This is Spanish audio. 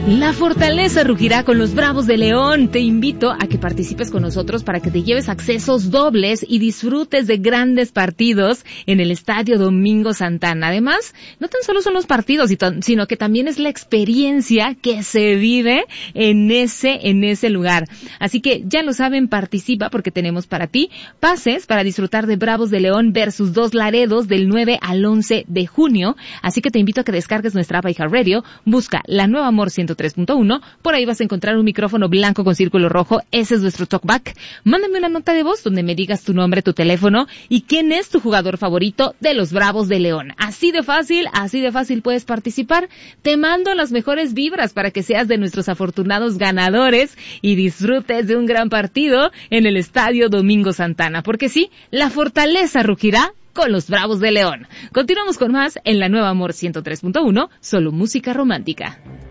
La fortaleza rugirá con los Bravos de León. Te invito a que participes con nosotros para que te lleves accesos dobles y disfrutes de grandes partidos en el Estadio Domingo Santana. Además, no tan solo son los partidos, sino que también es la experiencia que se vive en ese lugar. Así que ya lo saben, participa porque tenemos para ti pases para disfrutar de Bravos de León versus Dos Laredos del 9 al 11 de junio. Así que te invito a que descargues nuestra app iHeartRadio, busca La Nueva Amor 103.1, por ahí vas a encontrar un micrófono blanco con círculo rojo, ese es nuestro talkback. Mándame una nota de voz donde me digas tu nombre, tu teléfono y quién es tu jugador favorito de los Bravos de León. Así de fácil puedes participar. Te mando las mejores vibras para que seas de nuestros afortunados ganadores y disfrutes de un gran partido en el Estadio Domingo Santana, porque sí, la fortaleza rugirá con los Bravos de León. Continuamos con más en La Nueva Amor 103.1, solo música romántica.